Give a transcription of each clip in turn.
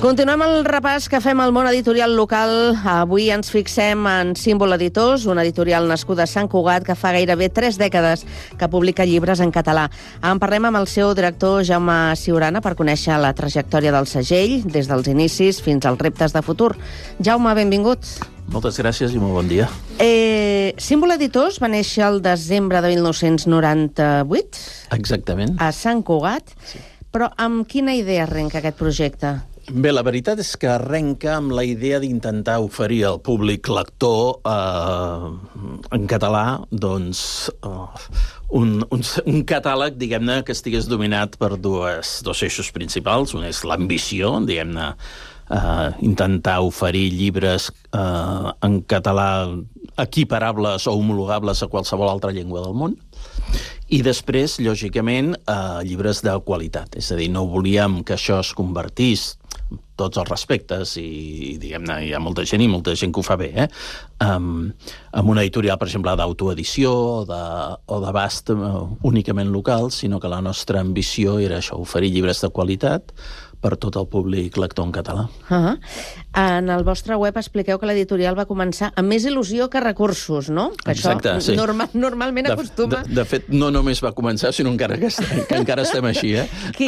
Continuem el repàs que fem al món editorial local. Avui ens fixem en Símbol Editors, una editorial nascuda a Sant Cugat que fa gairebé 3 dècades que publica llibres en català. En parlem amb el seu director, Jaume Ciurana, per conèixer la trajectòria del segell, des dels inicis fins als reptes de futur. Jaume, benvingut. Moltes gràcies i molt bon dia. Símbol Editors va néixer el desembre de 1998. Exactament. A Sant Cugat. Sí. Però amb quina idea arrenca aquest projecte? Bé, la veritat és que arrenca amb la idea d'intentar oferir al públic lector en català doncs, un catàleg, diguem-ne, que estigués dominat per dos eixos principals. Un és l'ambició, diguem-ne, intentar oferir llibres en català equiparables o homologables a qualsevol altra llengua del món. I després, lògicament, llibres de qualitat. És a dir, no volíem que això es convertís, tots els respectes, i diguem-ne, hi ha molta gent i molta gent que ho fa bé, amb una editorial, per exemple, d'autoedició o d'abast únicament local, sinó que la nostra ambició era això, oferir llibres de qualitat per tot el públic lector en català. En el vostre web expliqueu que l'editorial va començar amb més il·lusió que recursos, no? Que exacte, això sí. Normalment acostuma... De fet, no només va començar, sinó que encara estem així,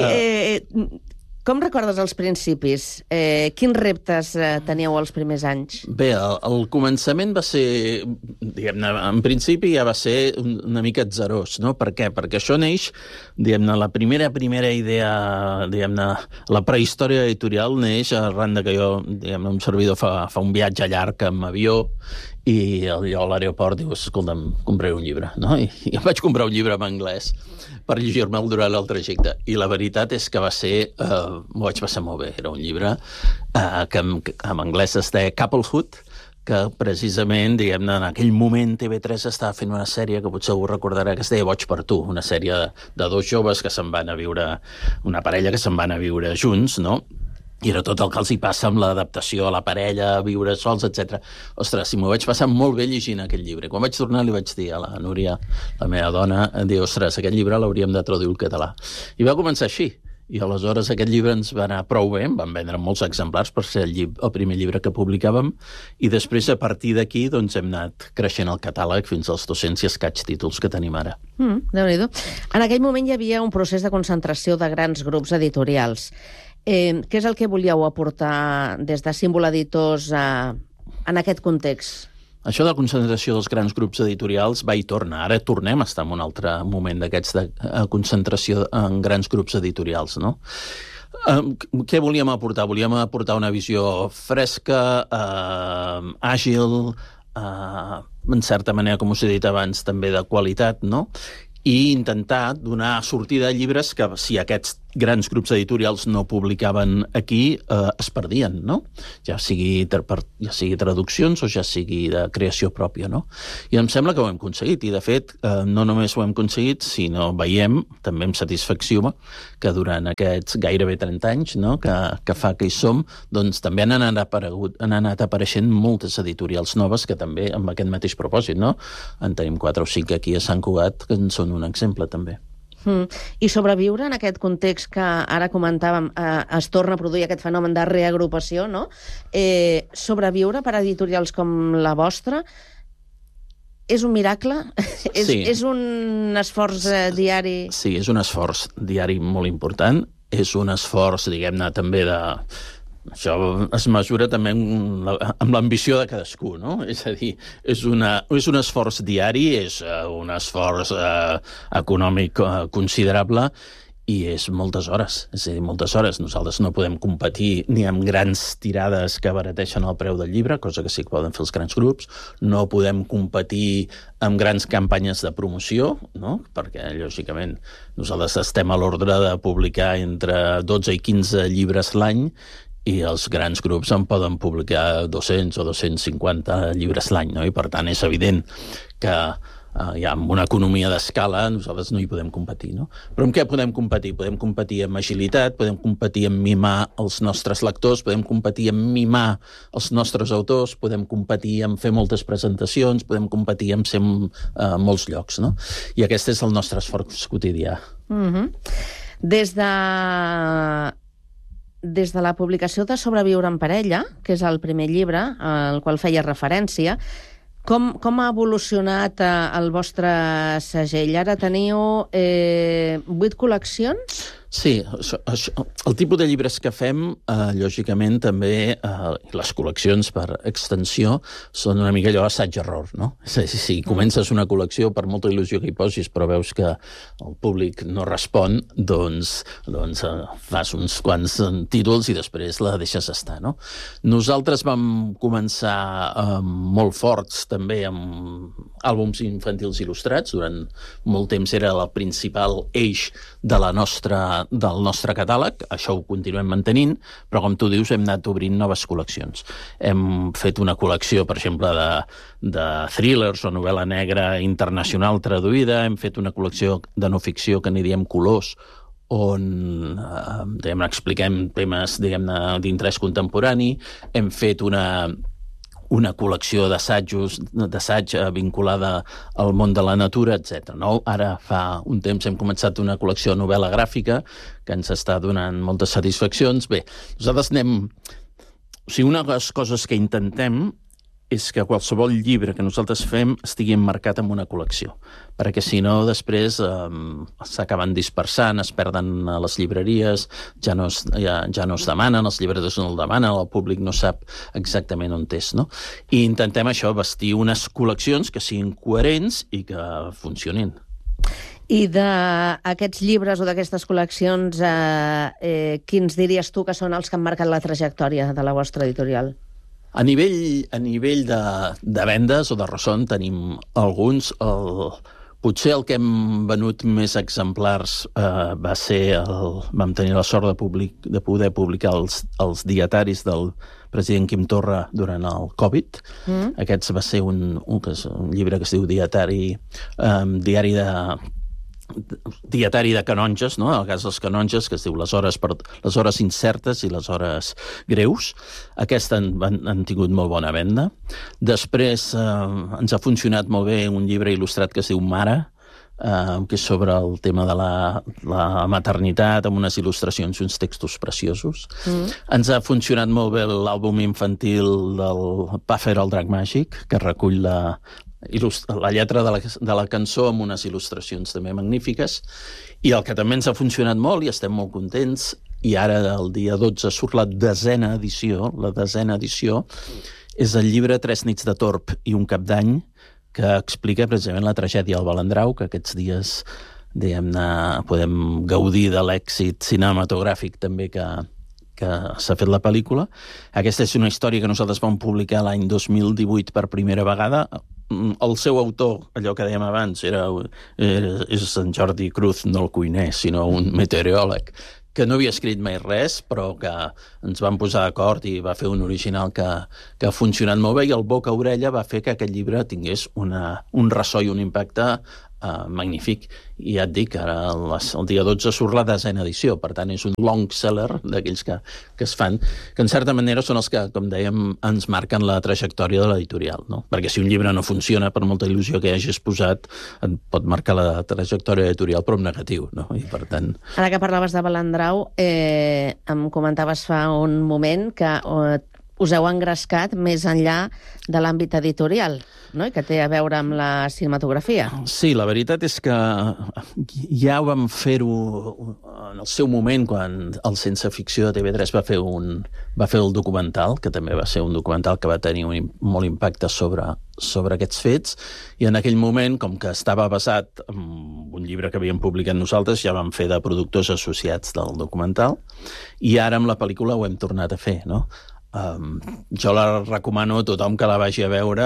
Com recordes els principis? Quins reptes teníeu els primers anys? Bé, el començament va ser, diguem-ne, en principi ja va ser una mica atzarós, no? Per què? Perquè això neix, diguem-ne, la primera idea, diguem-ne, la prehistòria editorial neix arran de que jo, diguem-ne, un servidor fa un viatge llarg amb avió i allò a l'aeroport dius, escolta'm, compraré un llibre, no? I em vaig comprar un llibre en anglès per llegir-me'l durant el trajecte. I la veritat és que va ser... m'ho vaig passar molt bé. Era un llibre que en anglès es deia Couplehood, que precisament, diguem-ne, en aquell moment TV3 estava fent una sèrie que potser algú recordarà, que es deia Boig per tu, una sèrie de dos joves que se'n van a viure, una parella que se'n van a viure junts, no? I era tot el que els hi passa amb l'adaptació a la parella, a viure sols, etc. Ostres, si m'ho vaig passar molt bé llegint aquell llibre. Quan vaig tornar li vaig dir a la Núria, la meva dona, ostres, aquest llibre l'hauríem de traduir al català. I va començar així. I aleshores aquest llibre ens va anar prou bé, en vam vendre molts exemplars per ser el primer llibre que publicàvem, i després a partir d'aquí doncs, hem anat creixent el catàleg fins als 200 i escaig títols que tenim ara. Déu-n'hi-do. En aquell moment hi havia un procés de concentració de grans grups editorials. Què és el que volíeu aportar des de Símbol Editors en aquest context? Això de la concentració dels grans grups editorials va i torna. Ara tornem a estar en un altre moment d'aquests de concentració en grans grups editorials, no? Què volíem aportar? Volíem aportar una visió fresca, àgil, en certa manera, com us he dit abans, també de qualitat, no? I intentar donar sortida a llibres que, si aquests grans grups editorials no publicaven aquí, es perdien, no? Ja sigui traduccions o ja sigui de creació pròpia, no? I em sembla que ho hem aconseguit, i de fet, no només ho hem aconseguit, sinó veiem, també amb satisfacció, que durant aquests gairebé 30 anys, no?, que fa que hi som, doncs també han anat apareixent moltes editorials noves que també, amb aquest mateix propòsit, no? En tenim 4 o 5 aquí a Sant Cugat, que en són un exemple, també. I sobreviure en aquest context que ara comentàvem, es torna a produir aquest fenomen de reagrupació, no? Sobreviure per editorials com la vostra és un miracle? Sí. És un esforç diari? Sí, és un esforç diari molt important. És un esforç, diguem-ne, també de... Això es mesura també amb l'ambició de cadascú, no? És a dir, és un esforç diari, és un esforç econòmic considerable i és moltes hores. És a dir, moltes hores. Nosaltres no podem competir ni amb grans tirades que abarateixen el preu del llibre, cosa que sí que poden fer els grans grups. No podem competir amb grans campanyes de promoció, no? Perquè, lògicament, nosaltres estem a l'ordre de publicar entre 12 i 15 llibres l'any, i els grans grups en poden publicar 200 o 250 llibres l'any, no? I per tant és evident que ja amb una economia d'escala nosaltres no hi podem competir, no? Però amb què podem competir? Podem competir amb agilitat, podem competir amb mimar els nostres lectors, podem competir amb mimar els nostres autors, podem competir amb fer moltes presentacions, podem competir amb ser a molts llocs, no? I aquest és el nostre esforç quotidià. Des de des de la publicació de Sobreviure en parella, que és el primer llibre al qual feia referència, com ha evolucionat el vostre segell? Ara teniu 8 col·leccions? Sí, el tipus de llibres que fem, lògicament, també, les col·leccions per extensió, són una mica allò assaig-error, no? Si comences una col·lecció, per molta il·lusió que hi posis, però veus que el públic no respon, doncs fas uns quants títols i després la deixes estar, no? Nosaltres vam començar molt forts, també, amb àlbums infantils il·lustrats. Durant molt temps era el principal eix del nostre catàleg. Això ho continuem mantenint, però com tu dius hem anat obrint noves col·leccions. Hem fet una col·lecció, per exemple, de thrillers o novel·la negra internacional traduïda, hem fet una col·lecció de no ficció que n'hi diem Colors, on expliquem temes d'interès contemporani, hem fet una col·lecció d'assaig vinculada al món de la natura, etc. No? Ara fa un temps hem començat una col·lecció de novel·la gràfica que ens està donant moltes satisfaccions. Bé, nosaltres una de les coses que intentem és que qualsevol llibre que nosaltres fem estigui emmarcat en una col·lecció, perquè si no després s'acaben dispersant, es perden a les llibreries, ja no es demanen, els llibreters no el demanen, el públic no sap exactament on és, no? I intentem això, vestir unes col·leccions que siguin coherents i que funcionin. I d'aquests llibres o d'aquestes col·leccions, quins diries tu que són els que han marcat la trajectòria de la vostra editorial? A nivell de vendes o de ressò tenim alguns. Potser el que hem venut més exemplars va ser vam tenir la sort de poder publicar els dietaris del president Quim Torra durant el Covid. Aquest va ser un llibre que es diu dietari de canonges, no? En el cas dels canonges, que es diu les hores incertes i les hores greus. Aquests han tingut molt bona venda. Després ens ha funcionat molt bé un llibre il·lustrat que es diu Mare, que és sobre el tema de la maternitat, amb unes il·lustracions i uns textos preciosos. Ens ha funcionat molt bé l'àlbum infantil del Puffer el drac màgic, que recull la lletra de la cançó amb unes il·lustracions també magnífiques, i el que també ens ha funcionat molt i estem molt contents, i ara el dia 12 surt la desena edició, és el llibre 3 nits de Torb i un cap d'any, que explica precisament la tragèdia del Balandrau, que aquests dies podem gaudir de l'èxit cinematogràfic també que s'ha fet la pel·lícula. Aquesta és una història que nosaltres vam publicar l'any 2018 per primera vegada. El seu autor, allò que dèiem abans, és en Jordi Cruz, no el cuiner, sinó un meteoròleg, que no havia escrit mai res, però que ens vam posar d'acord i va fer un original que ha funcionat molt bé, i el boca a orella va fer que aquest llibre tingués un ressò i un impacte magnífic. I ja et dic, ara el dia 12 surt la desena edició, per tant és un long seller d'aquells que es fan, que en certa manera són els que, com dèiem, ens marquen la trajectòria de l'editorial, no? Perquè si un llibre no funciona, per molta il·lusió que hagis posat, et pot marcar la trajectòria editorial, però en negatiu, no? I per tant... Ara que parlaves de Balandrau, em comentaves fa un moment que us heu engrescat més enllà de l'àmbit editorial, no? I que té a veure amb la cinematografia. Sí, la veritat és que ja vam fer-ho en el seu moment, quan el Sense Ficció de TV3 va fer el documental, que també va ser un documental que va tenir molt impacte sobre aquests fets, i en aquell moment, com que estava basat en un llibre que havíem publicat nosaltres, ja vam fer de productors associats del documental, i ara amb la pel·lícula ho hem tornat a fer, no? Jo la recomano a tothom que la vagi a veure.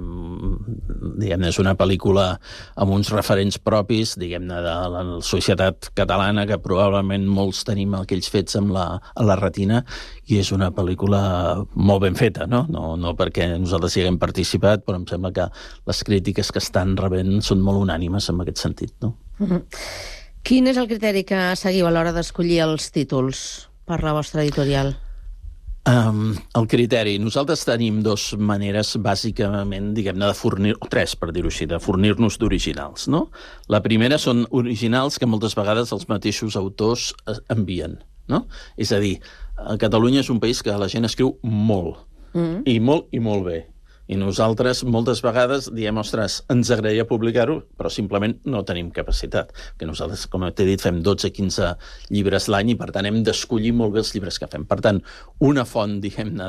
És una pel·lícula amb uns referents propis, diguem-ne, de la societat catalana, que probablement molts tenim aquells fets a la retina, i és una pel·lícula molt ben feta, no? No perquè nosaltres hi haguem participat, però em sembla que les crítiques que estan rebent són molt unànimes en aquest sentit, no? Quin és el criteri que seguiu a l'hora d'escollir els títols per la vostra editorial? El criteri. Nosaltres tenim dues maneres, bàsicament, diguem-ne, o tres, per dir-ho així, de fornir-nos d'originals, no? La primera són originals que moltes vegades els mateixos autors envien, no? És a dir, Catalunya és un país que la gent escriu molt, i molt bé. I nosaltres moltes vegades diem, ostres, ens agradaria publicar-ho, però simplement no tenim capacitat. Que nosaltres, com t'he dit, fem 12-15 llibres l'any i, per tant, hem d'escollir molt bé els llibres que fem. Per tant, una font, diguem-ne,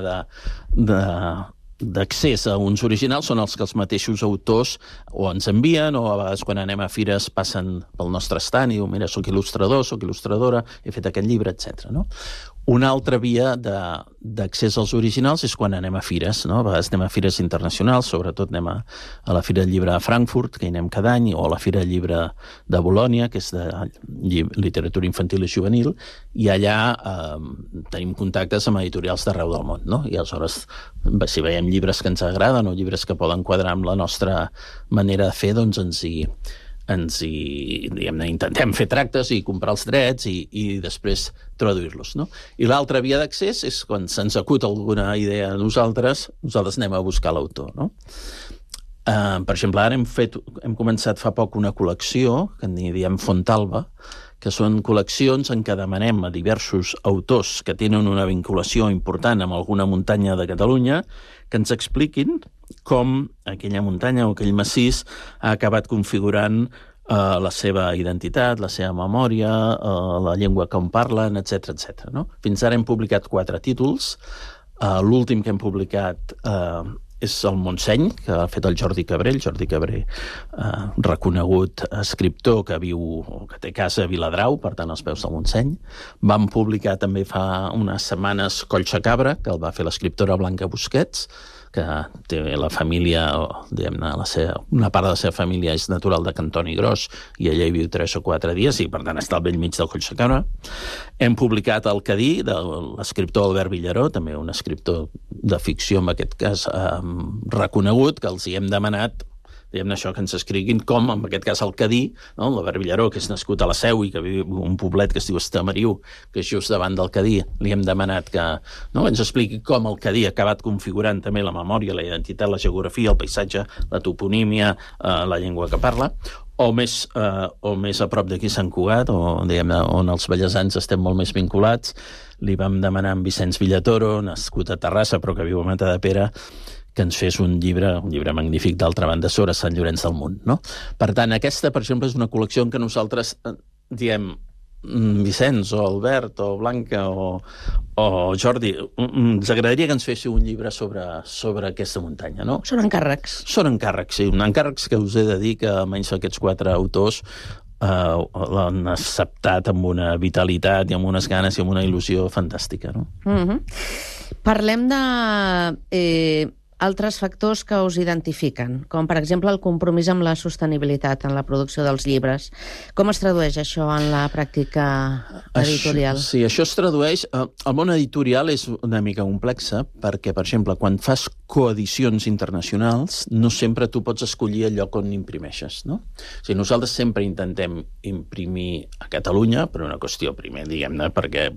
d'accés a uns originals són els que els mateixos autors o ens envien, o a vegades quan anem a fires passen pel nostre estant i diuen, mira, soc il·lustrador, soc il·lustradora, he fet aquest llibre, etc. No? Una altra via d'accés als originals és quan anem a fires, no? A vegades anem a fires internacionals, sobretot anem a la Fira del Llibre de Frankfurt, que hi anem cada any, o a la Fira del Llibre de Bolònia, que és de literatura infantil i juvenil, i allà tenim contactes amb editorials d'arreu del món, no? I aleshores, si veiem llibres que ens agraden o llibres que poden quadrar amb la nostra manera de fer, doncs diguem-ne, intentem fer tractes i comprar els drets i després traduir-los, no? I l'altra via d'accés és quan se'ns acut alguna idea a nosaltres anem a buscar l'autor, no? Per exemple, ara hem començat fa poc una col·lecció que en diem Fontalba, que són col·leccions en què demanem a diversos autors que tenen una vinculació important amb alguna muntanya de Catalunya que ens expliquin com aquella muntanya o aquell massís ha acabat configurant la seva identitat, la seva memòria, la llengua que en parlen, etc. No? Fins ara hem publicat 4 títols. L'últim que hem publicat és el Montseny, que ha fet el Jordi Cabré, reconegut escriptor que viu o que té casa a Viladrau, per tant, als peus del Montseny. Vam publicar també fa unes setmanes Collsacabra, que el va fer l'escriptora Blanca Busquets, que té la família, diguem-ne, una part de la seva família és natural de Cantoni Gros i ella hi viu 3 o 4 dies i, per tant, està al bell mig del Collsacabra. Hem publicat El Cadí, de l'escriptor Albert Villaró, també un escriptor de ficció, en aquest cas, reconegut, que els hi hem demanat diguem-ne això, que ens escriguin com, en aquest cas, el Cadí, no? L'Albert Villaró, que és nascut a la Seu i que viu en un poblet que es diu Estamariu, que és just davant del Cadí, li hem demanat que ens expliqui com el Cadí ha acabat configurant també la memòria, la identitat, la geografia, el paisatge, la toponímia, la llengua que parla, o més a prop d'aquí Sant Cugat, o diguem-ne, on els vallesans estem molt més vinculats. Li vam demanar a Vicenç Villatoro, nascut a Terrassa però que viu a Matadepera, que ens fes un llibre magnífic d'altra banda sobre Sant Llorenç del Munt, no? Per tant, aquesta, per exemple, és una col·lecció en què nosaltres diem Vicenç o Albert o Blanca o Jordi, ens agradaria que ens féssiu un llibre sobre aquesta muntanya, no? Són encàrrecs. Són encàrrecs, sí. Encàrrecs que us he de dir que almenys aquests 4 autors l'han acceptat amb una vitalitat i amb unes ganes i amb una il·lusió fantàstica, no? Parlem de altres factors que us identifiquen, com per exemple el compromís amb la sostenibilitat en la producció dels llibres. Com es tradueix això en la pràctica editorial? Sí, això es tradueix... El món editorial és una mica complexa perquè, per exemple, quan fas coedicions internacionals, no sempre tu pots escollir el lloc on imprimeixes, no? O sigui, nosaltres sempre intentem imprimir a Catalunya, per una qüestió, primer, diguem-ne, perquè